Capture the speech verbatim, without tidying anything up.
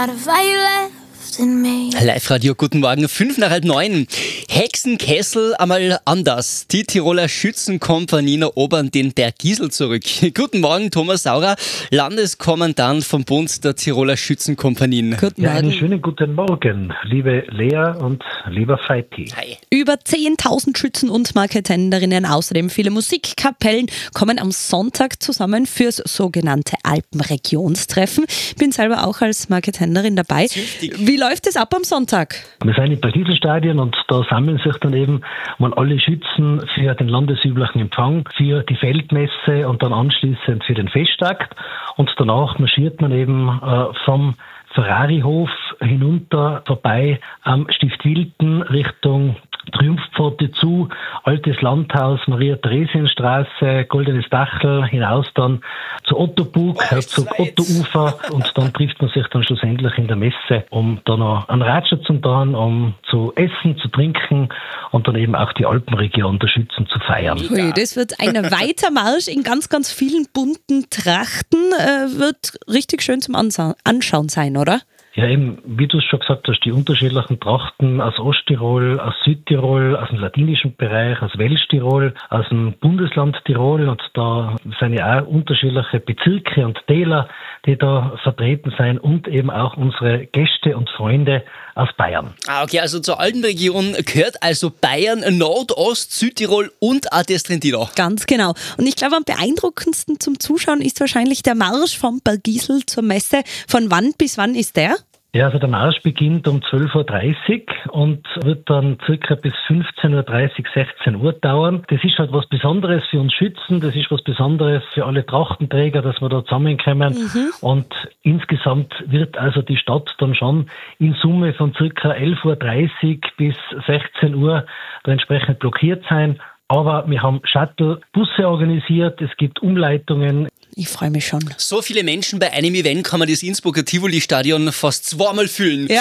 Live-Radio, guten Morgen, fünf nach halb neun. Hexenkessel einmal anders. Die Tiroler Schützenkompanien erobern den Berg Gisel zurück. Guten Morgen, Thomas Saurer, Landeskommandant vom Bund der Tiroler Schützenkompanien. Guten ja, Morgen. Einen schönen guten Morgen, liebe Lea und lieber Feiti. Hi. Über zehntausend Schützen und Marketenderinnen, außerdem viele Musikkapellen, kommen am Sonntag zusammen fürs sogenannte Alpenregionstreffen. Bin selber auch als Marketenderin dabei. Wie läuft es ab am Sonntag? Wir sind im Bergiselstadion und da sammeln sich dann eben mal alle Schützen für den landesüblichen Empfang, für die Feldmesse und dann anschließend für den Festakt. Und danach marschiert man eben äh, vom Ferrarihof hinunter vorbei am Stift Wilten Richtung Triumphpforte zu, Altes Landhaus, Maria-Theresien-Straße, Goldenes Dachel, hinaus dann zu Ottobug, Herzog Otto-Ufer und dann trifft man sich dann schlussendlich in der Messe, um dann noch einen Ratscher zu tun, um zu essen, zu trinken und dann eben auch die Alpenregion der Schützen zu feiern. Ui, das wird ein weiter Marsch in ganz, ganz vielen bunten Trachten, äh, wird richtig schön zum Ansa- Anschauen sein, oder? Ja, eben, wie du es schon gesagt hast, die unterschiedlichen Trachten aus Osttirol, aus Südtirol, aus dem ladinischen Bereich, aus Welschtirol, aus dem Bundesland Tirol und da sind ja auch unterschiedliche Bezirke und Täler, die da vertreten sind und eben auch unsere Gäste und Freunde aus Bayern. Ah, okay, also zur Alpenregion gehört also Bayern, Nordost, Südtirol und auch das Trentino. Ganz genau. Und ich glaube, am beeindruckendsten zum Zuschauen ist wahrscheinlich der Marsch vom Berg Gisel zur Messe. Von wann bis wann ist der? Ja, also der Marsch beginnt um zwölf Uhr dreißig und wird dann circa bis fünfzehn Uhr dreißig, sechzehn Uhr dauern. Das ist halt was Besonderes für uns Schützen, das ist was Besonderes für alle Trachtenträger, dass wir da zusammenkommen. Mhm. Und insgesamt wird also die Stadt dann schon in Summe von circa elf Uhr dreißig bis sechzehn Uhr da entsprechend blockiert sein. Aber wir haben Shuttle-Busse organisiert, es gibt Umleitungen. Ich freue mich schon. So viele Menschen bei einem Event kann man das Innsbrucker Tivoli-Stadion fast zweimal füllen. Ja.